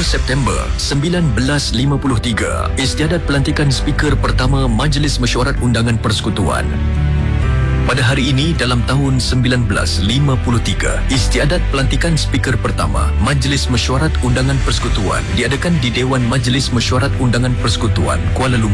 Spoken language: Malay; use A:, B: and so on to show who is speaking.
A: September 1953, istiadat pelantikan speaker pertama Majlis Mesyuarat Undangan Persekutuan. Pada hari ini dalam tahun 1953, istiadat pelantikan speaker pertama Majlis Mesyuarat Undangan Persekutuan diadakan di Dewan Majlis Mesyuarat Undangan Persekutuan, Kuala Lumpur.